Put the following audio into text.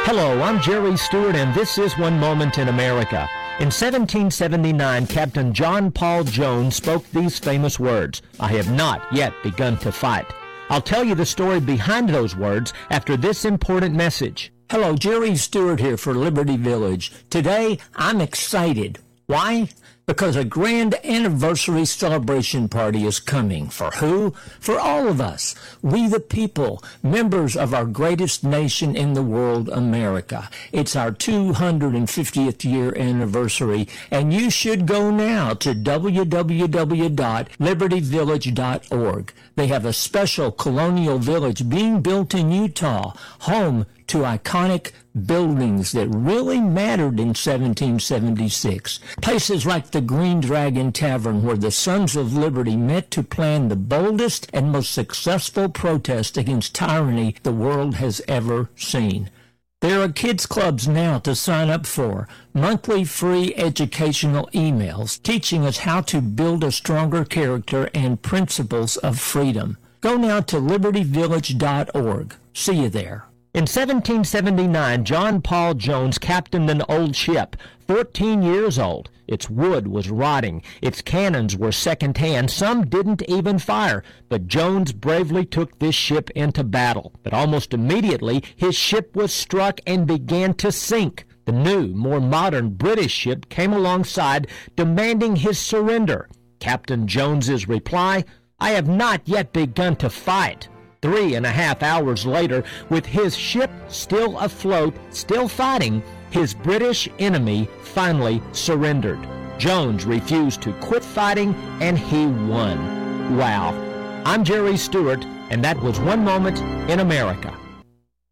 Hello, I'm Jerry Stewart, and this is One Moment in America. In 1779, Captain John Paul Jones spoke these famous words, "I have not yet begun to fight." I'll tell you the story behind those words after this important message. Hello, Jerry Stewart here for Liberty Village. Today, I'm excited. Why? Because a grand anniversary celebration party is coming. For who? For all of us. We the people, members of our greatest nation in the world, America. It's our 250th year anniversary, and you should go now to www.libertyvillage.org. They have a special colonial village being built in Utah, home to iconic buildings that really mattered in 1776. Places like the Green Dragon Tavern, where the Sons of Liberty met to plan the boldest and most successful protest against tyranny the world has ever seen. There are kids clubs now to sign up for, monthly free educational emails teaching us how to build a stronger character and principles of freedom. Go now to libertyvillage.org. See you there. In 1779, John Paul Jones captained an old ship, 14 years old. Its wood was rotting. Its cannons were second-hand. Some didn't even fire. But Jones bravely took this ship into battle. But almost immediately, his ship was struck and began to sink. The new, more modern British ship came alongside, demanding his surrender. Captain Jones's reply, "I have not yet begun to fight." 3.5 hours later, with his ship still afloat, still fighting, his British enemy finally surrendered. Jones refused to quit fighting, and he won. Wow. I'm Jerry Stewart, and that was One Moment in America.